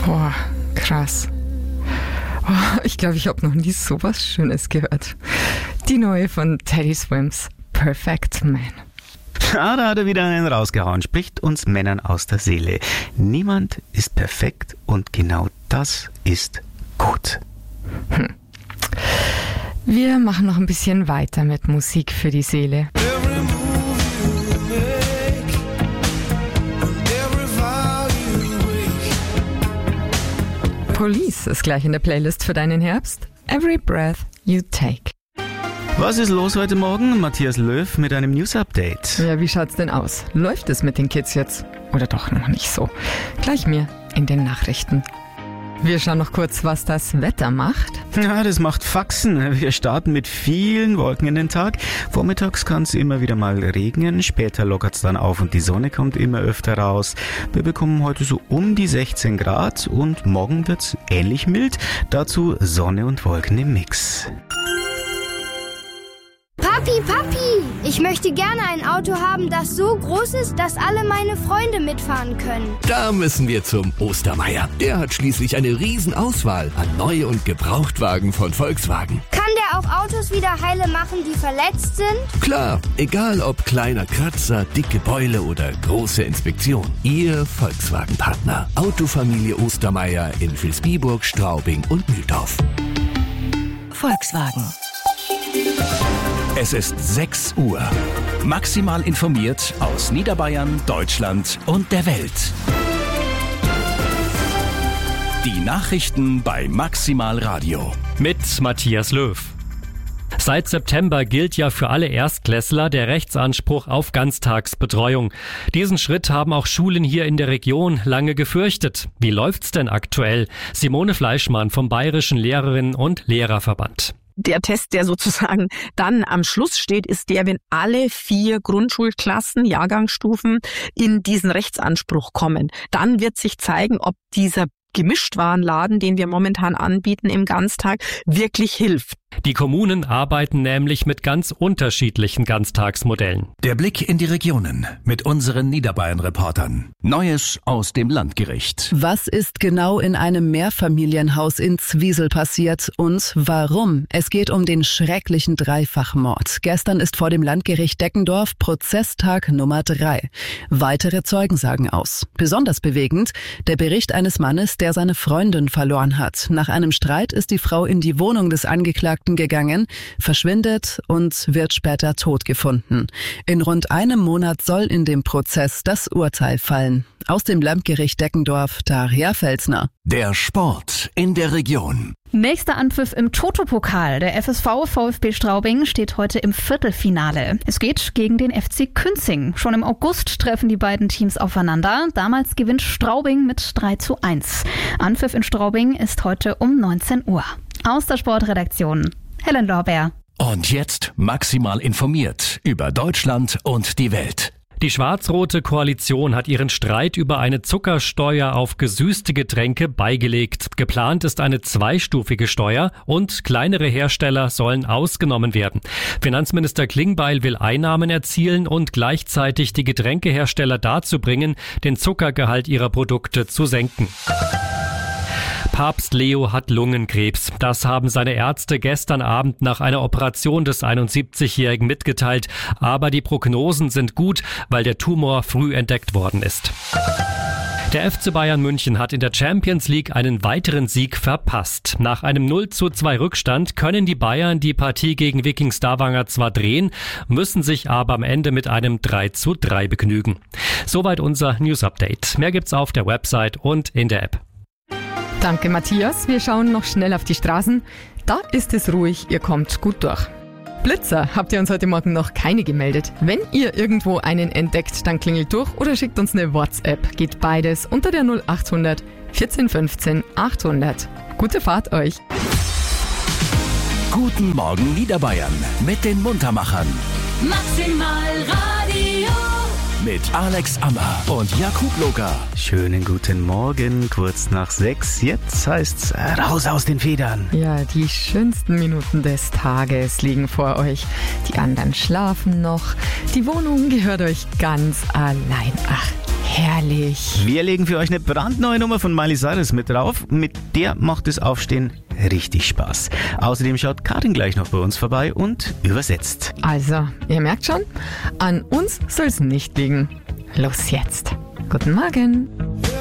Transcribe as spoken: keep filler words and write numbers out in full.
Boah, krass. Oh, ich glaube, ich habe noch nie so was Schönes gehört. Die neue von Teddy Swims, Perfect Man. Ja, da hat er wieder einen rausgehauen, spricht uns Männern aus der Seele. Niemand ist perfekt und genau das ist gut. Hm. Wir machen noch ein bisschen weiter mit Musik für die Seele. Police ist gleich in der Playlist für deinen Herbst. Every Breath You Take. Was ist los heute Morgen? Matthias Löw mit einem News-Update. Ja, wie schaut's denn aus? Läuft es mit den Kids jetzt? Oder doch noch nicht so? Gleich mehr in den Nachrichten. Wir schauen noch kurz, was das Wetter macht. Ja, das macht Faxen. Wir starten mit vielen Wolken in den Tag. Vormittags kann es immer wieder mal regnen. Später lockert es dann auf und die Sonne kommt immer öfter raus. Wir bekommen heute so um die sechzehn Grad und morgen wird es ähnlich mild. Dazu Sonne und Wolken im Mix. Papi, Papi, ich möchte gerne ein Auto haben, das so groß ist, dass alle meine Freunde mitfahren können. Da müssen wir zum Ostermeier. Der hat schließlich eine Riesenauswahl an Neu- und Gebrauchtwagen von Volkswagen. Kann der auch Autos wieder heile machen, die verletzt sind? Klar, egal ob kleiner Kratzer, dicke Beule oder große Inspektion. Ihr Volkswagen-Partner. Autofamilie Ostermeier in Vilsbiburg, Straubing und Mühldorf. Volkswagen. Es ist sechs Uhr. Maximal informiert aus Niederbayern, Deutschland und der Welt. Die Nachrichten bei Maximal Radio. Mit Matthias Löw. Seit September gilt ja für alle Erstklässler der Rechtsanspruch auf Ganztagsbetreuung. Diesen Schritt haben auch Schulen hier in der Region lange gefürchtet. Wie läuft's denn aktuell? Simone Fleischmann vom Bayerischen Lehrerinnen- und Lehrerverband. Der Test, der sozusagen dann am Schluss steht, ist der, wenn alle vier Grundschulklassen, Jahrgangsstufen in diesen Rechtsanspruch kommen. Dann wird sich zeigen, ob dieser Gemischtwarenladen, den wir momentan anbieten im Ganztag, wirklich hilft. Die Kommunen arbeiten nämlich mit ganz unterschiedlichen Ganztagsmodellen. Der Blick in die Regionen mit unseren Niederbayern-Reportern. Neues aus dem Landgericht. Was ist genau in einem Mehrfamilienhaus in Zwiesel passiert und warum? Es geht um den schrecklichen Dreifachmord. Gestern ist vor dem Landgericht Deckendorf Prozesstag Nummer drei. Weitere Zeugen sagen aus. Besonders bewegend der Bericht eines Mannes, der seine Freundin verloren hat. Nach einem Streit ist die Frau in die Wohnung des Angeklagten gegangen, verschwindet und wird später tot gefunden. In rund einem Monat soll in dem Prozess das Urteil fallen. Aus dem Landgericht Deckendorf, Daria Felsner. Der Sport in der Region. Nächster Anpfiff im Toto-Pokal. Der F S V VfB Straubing steht heute im Viertelfinale. Es geht gegen den F C Künzing. Schon im August treffen die beiden Teams aufeinander. Damals gewinnt Straubing mit drei zu eins. Anpfiff in Straubing ist heute um neunzehn Uhr. Aus der Sportredaktion, Helen Lorbeer. Und jetzt maximal informiert über Deutschland und die Welt. Die schwarz-rote Koalition hat ihren Streit über eine Zuckersteuer auf gesüßte Getränke beigelegt. Geplant ist eine zweistufige Steuer und kleinere Hersteller sollen ausgenommen werden. Finanzminister Klingbeil will Einnahmen erzielen und gleichzeitig die Getränkehersteller dazu bringen, den Zuckergehalt ihrer Produkte zu senken. Papst Leo hat Lungenkrebs. Das haben seine Ärzte gestern Abend nach einer Operation des einundsiebzigjährigen mitgeteilt. Aber die Prognosen sind gut, weil der Tumor früh entdeckt worden ist. Der F C Bayern München hat in der Champions League einen weiteren Sieg verpasst. Nach einem null zu zwei Rückstand können die Bayern die Partie gegen Viking Stavanger zwar drehen, müssen sich aber am Ende mit einem drei zu drei begnügen. Soweit unser News-Update. Mehr gibt's auf der Website und in der App. Danke, Matthias. Wir schauen noch schnell auf die Straßen. Da ist es ruhig, ihr kommt gut durch. Blitzer habt ihr uns heute Morgen noch keine gemeldet. Wenn ihr irgendwo einen entdeckt, dann klingelt durch oder schickt uns eine WhatsApp. Geht beides unter der null achthundert vierzehn fünfzehn achthundert. Gute Fahrt euch. Guten Morgen Niederbayern mit den Muntermachern. Maximal Radio. Mit Alex Ammer und Jakub Loka. Schönen guten Morgen, kurz nach sechs. Jetzt heißt's raus aus den Federn. Ja, die schönsten Minuten des Tages liegen vor euch. Die anderen schlafen noch. Die Wohnung gehört euch ganz allein. Ach, Herrlich. Wir legen für euch eine brandneue Nummer von Miley Cyrus mit drauf. Mit der macht das Aufstehen richtig Spaß. Außerdem schaut Karin gleich noch bei uns vorbei und übersetzt. Also, ihr merkt schon, an uns soll es nicht liegen. Los jetzt. Guten Morgen.